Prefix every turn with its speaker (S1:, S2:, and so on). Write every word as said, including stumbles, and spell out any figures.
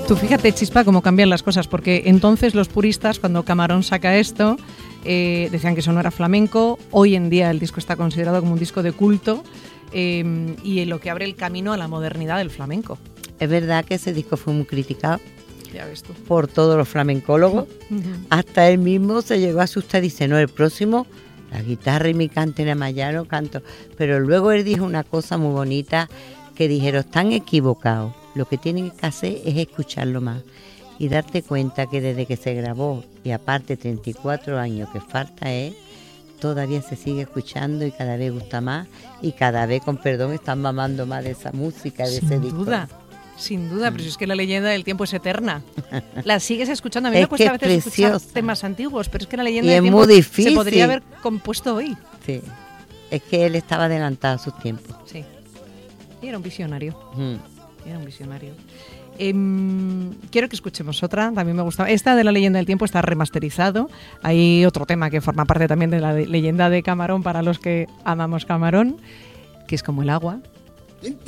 S1: Tú fíjate, Chispa, cómo cambian las cosas, porque entonces los puristas, cuando Camarón saca esto, eh, decían que eso no era flamenco. Hoy en día el disco está considerado como un disco de culto eh, y lo que abre el camino a la modernidad del flamenco.
S2: Es verdad que ese disco fue muy criticado.
S1: Ya ves tú.
S2: Por todos los flamencólogos.
S1: Uh-huh.
S2: Hasta él mismo se llegó a asustar y dice, no, el próximo, la guitarra y mi cante en amayano canto. Pero luego él dijo una cosa muy bonita, que dijeron, están equivocados. Lo que tienen que hacer es escucharlo más y darte cuenta que desde que se grabó, y aparte treinta y cuatro años que falta es, todavía se sigue escuchando y cada vez gusta más y cada vez, con perdón, están mamando más de esa música, de
S1: Sin
S2: ese disco.
S1: Sin duda, sin duda, pero si es que la leyenda del tiempo es eterna. La sigues escuchando. A mí
S2: es
S1: me cuesta a veces
S2: preciosa.
S1: escuchar temas antiguos, pero es que la leyenda
S2: y
S1: del
S2: es
S1: tiempo
S2: muy difícil.
S1: Se podría haber compuesto hoy.
S2: Sí, es que él estaba adelantado a sus tiempos.
S1: Sí, y era un visionario.
S2: Mm.
S1: Era un visionario. Eh, quiero que escuchemos otra, también me gusta. Esta de la leyenda del tiempo está remasterizado. Hay otro tema que forma parte también de la de leyenda de Camarón para los que amamos Camarón, que es como el agua.